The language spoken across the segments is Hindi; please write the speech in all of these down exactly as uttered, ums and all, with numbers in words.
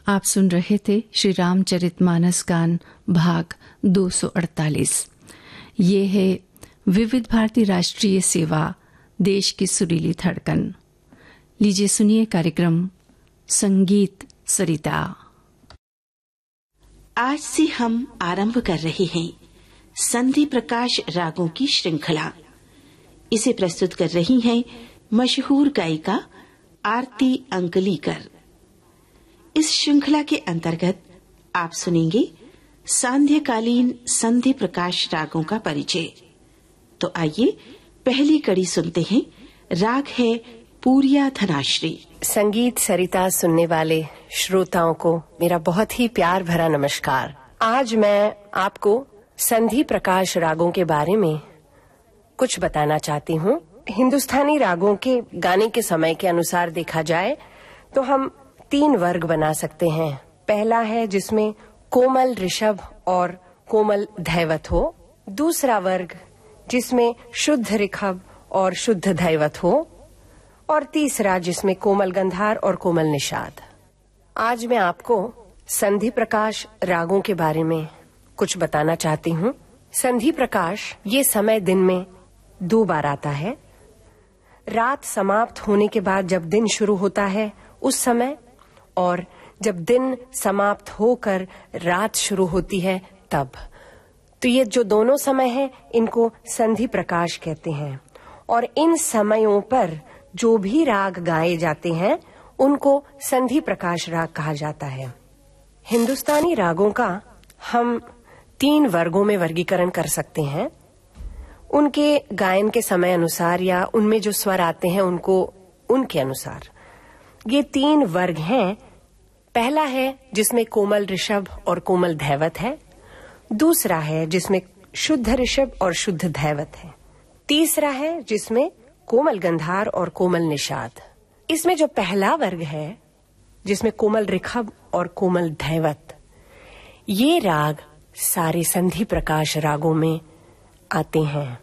आप सुन रहे थे श्री रामचरितमानस गान भाग दो सौ अड़तालीस। ये है विविध भारती राष्ट्रीय सेवा, देश की सुरीली धड़कन। लीजिए सुनिए कार्यक्रम संगीत सरिता। आज से हम आरंभ कर रहे हैं संधि प्रकाश रागों की श्रृंखला। इसे प्रस्तुत कर रही हैं मशहूर गायिका आरती अंकलीकर। इस श्रृंखला के अंतर्गत आप सुनेंगे सांध्यकालीन संधि प्रकाश रागों का परिचय। तो आइए पहली कड़ी सुनते हैं। राग है पूरिया धनाश्री। संगीत सरिता सुनने वाले श्रोताओं को मेरा बहुत ही प्यार भरा नमस्कार। आज मैं आपको संधि प्रकाश रागों के बारे में कुछ बताना चाहती हूँ। हिंदुस्तानी रागों के गाने के समय के अनुसार देखा जाए तो हम तीन वर्ग बना सकते हैं। पहला है जिसमें कोमल ऋषभ और कोमल धैवत हो। दूसरा वर्ग जिसमें शुद्ध ऋषभ और शुद्ध धैवत हो, और तीसरा जिसमें कोमल गंधार और कोमल निषाद। आज मैं आपको संधि प्रकाश रागों के बारे में कुछ बताना चाहती हूँ। संधि प्रकाश ये समय दिन में दो बार आता है। रात समाप्त होने के बाद जब दिन शुरू होता है उस समय, और जब दिन समाप्त होकर रात शुरू होती है तब। तो ये जो दोनों समय हैं इनको संधि प्रकाश कहते हैं। और इन समयों पर जो भी राग गाए जाते हैं उनको संधि प्रकाश राग कहा जाता है। हिंदुस्तानी रागों का हम तीन वर्गों में वर्गीकरण कर सकते हैं। उनके गायन के समय अनुसार या उनमें जो स्वर आते हैं उनको उनके अनुसार। ये तीन वर्ग हैं। पहला है जिसमें कोमल ऋषभ और कोमल धैवत है। दूसरा है जिसमें शुद्ध ऋषभ और शुद्ध धैवत है। तीसरा है जिसमें कोमल गंधार और कोमल निषाद। इसमें जो पहला वर्ग है जिसमें कोमल ऋषभ और कोमल धैवत, ये राग सारे संधि प्रकाश रागों में आते हैं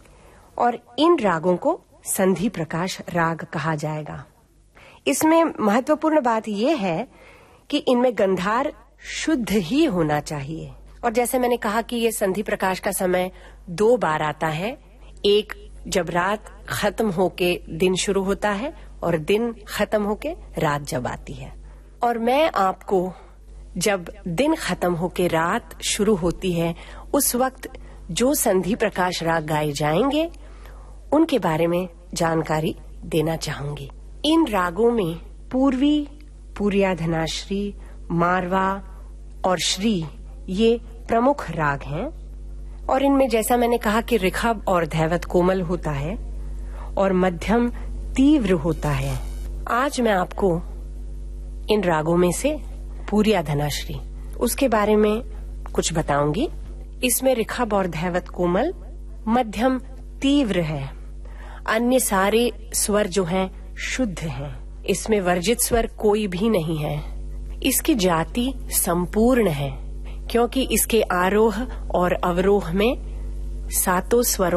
और इन रागों को संधि प्रकाश राग कहा जाएगा। इसमें महत्वपूर्ण बात यह है कि इनमें गंधार शुद्ध ही होना चाहिए। और जैसे मैंने कहा कि ये संधि प्रकाश का समय दो बार आता है। एक जब रात खत्म होके दिन शुरू होता है और दिन खत्म होके रात जब आती है। और मैं आपको जब दिन खत्म होके रात शुरू होती है उस वक्त जो संधि प्रकाश राग गाए जाएंगे उनके बारे में जानकारी देना चाहूंगी। इन रागों में पूर्वी, पूरिया धनाश्री, मारवा और श्री ये प्रमुख राग हैं। और इनमें जैसा मैंने कहा कि ऋषभ और धैवत कोमल होता है और मध्यम तीव्र होता है। आज मैं आपको इन रागों में से पूरिया धनाश्री उसके बारे में कुछ बताऊंगी। इसमें ऋषभ और धैवत कोमल, मध्यम तीव्र है। अन्य सारे स्वर जो हैं शुद्ध हैं। इसमें वर्जित स्वर कोई भी नहीं है। इसकी जाति संपूर्ण है क्योंकि इसके आरोह और अवरोह में सातों स्वरों